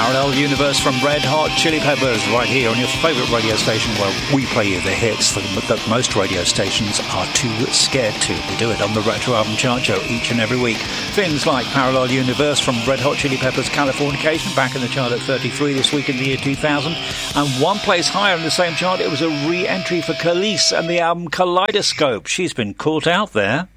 Parallel Universe from Red Hot Chili Peppers, right here on your favourite radio station where we play you the hits that most radio stations are too scared to. We do it on the Retro Album Chart Show each and every week. Things like Parallel Universe from Red Hot Chili Peppers, Californication, back in the chart at 33 this week in the year 2000. And one place higher in the same chart, it was a re-entry for Khalees and the album Kaleidoscope. She's been caught out there.